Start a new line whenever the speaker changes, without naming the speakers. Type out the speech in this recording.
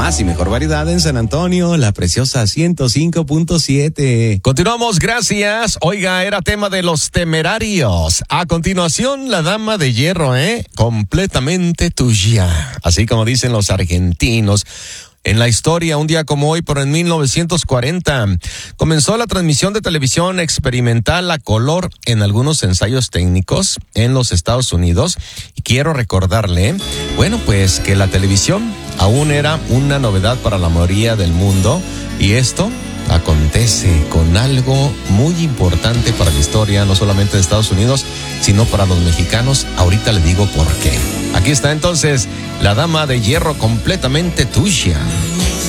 más y mejor variedad en San Antonio, la preciosa 105.7.
Continuamos, gracias. Oiga, era tema de Los Temerarios. A continuación, la Dama de Hierro, completamente tuya. Así como dicen los argentinos. En la historia, un día como hoy, pero en 1940, comenzó la transmisión de televisión experimental a color en algunos ensayos técnicos en los Estados Unidos. Y quiero recordarle, pues que la televisión aún era una novedad para la mayoría del mundo. Y esto acontece con algo muy importante para la historia, no solamente de Estados Unidos, sino para los mexicanos. Ahorita le digo por qué. Aquí está entonces la Dama de Hierro, completamente tuya.